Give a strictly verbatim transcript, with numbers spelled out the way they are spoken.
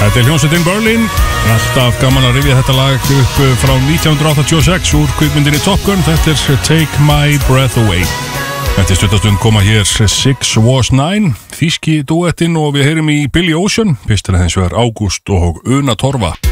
Þetta er hljómsveitin Berlin. Alltaf gaman að rifja þetta lag upp frá nítján hundruð áttatíu og sex úr kvikmyndinni Top Gun. Þetta er Take My Breath Away. Þetta er stuttastund koma hér Six Was Nine, þýski duettinn, og við heyrim í Billy Ocean, fyrst er það hins vegar Ágúst og Una Torfa.